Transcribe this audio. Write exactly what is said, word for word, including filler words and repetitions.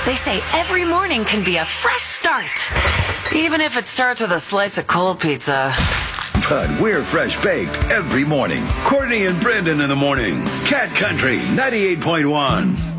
They say every morning can be a fresh start, even if it starts with a slice of cold pizza. But we're fresh baked every morning. Courtney and Brendan in the morning. Cat Country ninety-eight point one.